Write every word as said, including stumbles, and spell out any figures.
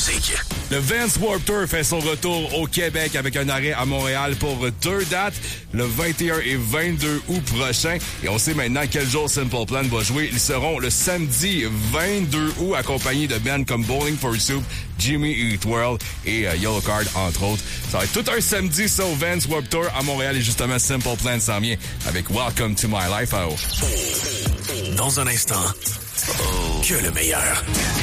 musique. Le Vans Warped Tour fait son retour au Québec avec un arrêt à Montréal pour deux dates, le vingt et un et vingt-deux août prochain. Et on sait maintenant quel jour Simple Plan va jouer. Ils seront le samedi vingt-deux août accompagnés de bands comme Bowling for Soup, Jimmy Eat World et uh, Yellow Card, entre autres. Ça va être tout un samedi, ça, au Vans Warped Tour à Montréal. Et justement, Simple Plan s'en vient avec Welcome to My Life. Oh. Dans un instant, oh, que le meilleur.